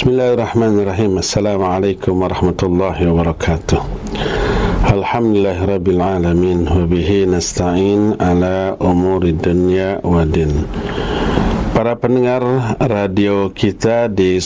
Bismillahirrahmanirrahim. Assalamualaikum warahmatullahi wabarakatuh. Alhamdulillahirabbil alamin wa bihi nasta'in ala umuri dunya wa din. Para pendengar radio kita di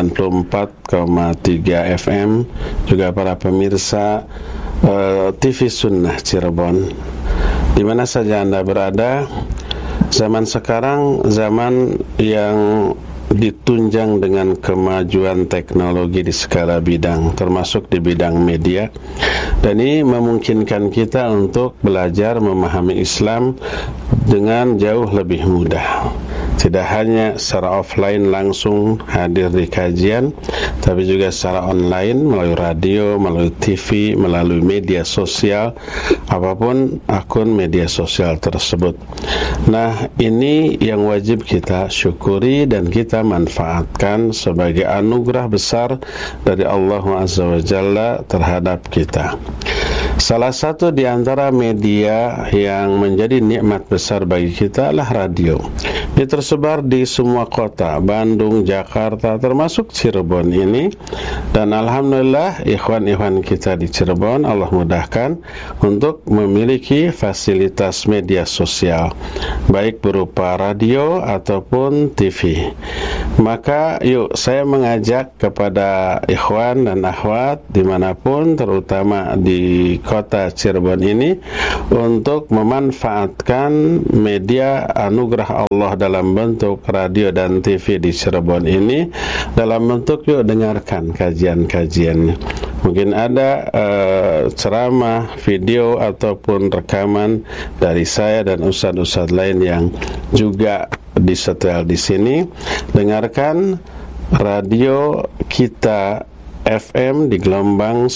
94,3 FM, juga para pemirsa TV Sunnah Cirebon, di mana saja Anda berada. Zaman sekarang zaman yang ditunjang dengan kemajuan teknologi di segala bidang, termasuk di bidang media, dan ini memungkinkan kita untuk belajar memahami Islam dengan jauh lebih mudah. Tidak hanya secara offline langsung hadir di kajian, tapi juga secara online melalui radio, melalui TV, melalui media sosial, apapun akun media sosial tersebut. Nah, ini yang wajib kita syukuri dan kita manfaatkan sebagai anugerah besar dari Allah Azza wa Jalla terhadap kita. Salah satu di antara media yang menjadi nikmat besar bagi kita adalah radio. Dia tersebar di semua kota, Bandung, Jakarta, termasuk Cirebon ini. Dan alhamdulillah ikhwan-ikhwan kita di Cirebon Allah mudahkan untuk memiliki fasilitas media sosial, baik berupa radio ataupun TV. Maka yuk saya mengajak kepada ikhwan dan akhwat dimanapun, terutama di kota Cirebon ini, untuk memanfaatkan media anugerah Allah dalam bentuk radio dan TV di Cirebon ini, dalam bentuk yuk dengarkan kajian-kajiannya. Mungkin ada ceramah, video ataupun rekaman dari saya dan ustadz-ustadz lain yang juga disetel di sini. Dengarkan radio kita FM di gelombang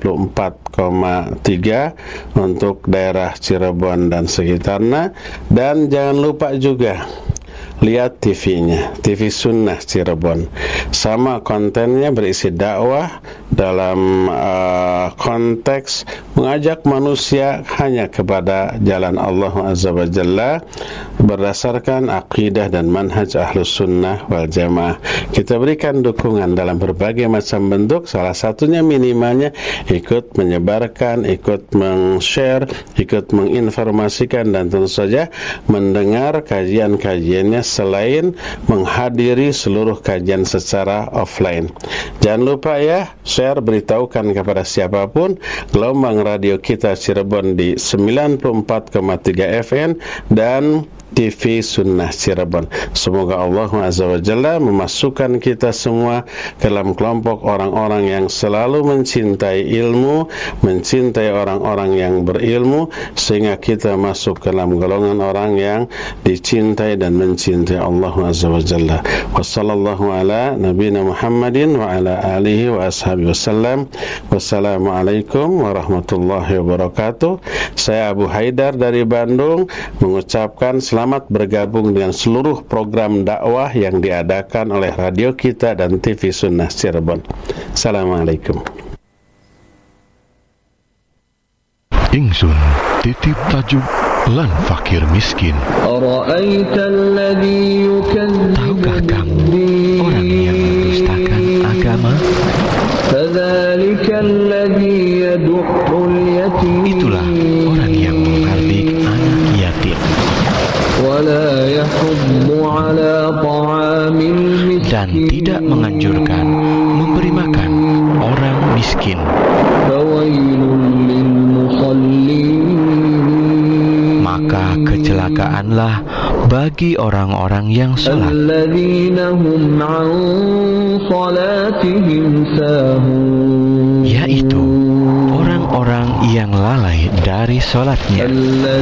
94,3 untuk daerah Cirebon dan sekitarnya. Dan jangan lupa juga lihat TV-nya, TV Sunnah Cirebon. Sama kontennya berisi dakwah dalam konteks mengajak manusia hanya kepada jalan Allah Azza wa Jalla berdasarkan akidah dan manhaj Ahlus Sunnah wal Jamaah. Kita berikan dukungan dalam berbagai macam bentuk, salah satunya minimalnya ikut menyebarkan, ikut meng-share, ikut menginformasikan, dan tentu saja mendengar kajian-kajiannya selain menghadiri seluruh kajian secara offline. Jangan lupa ya, share, beritahukan kepada siapapun gelombang radio kita Cirebon di 94,3 FM dan TV Sunnah Cirebon. Semoga Allah Azza wa Jalla memasukkan kita semua ke dalam kelompok orang-orang yang selalu mencintai ilmu, mencintai orang-orang yang berilmu, sehingga kita masuk ke dalam golongan orang yang dicintai dan mencintai Allah Azza wa Jalla. Wassallallahu ala nabiyina Muhammadin wa ala alihi wa ashabihi wasallam. Wassalamualaikum warahmatullahi wabarakatuh. Saya Abu Haidar dari Bandung mengucapkan selamat bergabung dengan seluruh program dakwah yang diadakan oleh radio kita dan TV Sunnah Cirebon. Assalamualaikum. Ingsun titip tajuk lan fakir miskin. Tahukah kamu orang yang mendustakan agama? Itulah orang yang menghardik anak yatim dan tidak menganjurkan memberi makan orang miskin. Maka kecelakaanlah bagi orang-orang yang salat, yaitu orang-orang yang lalai dari salatnya.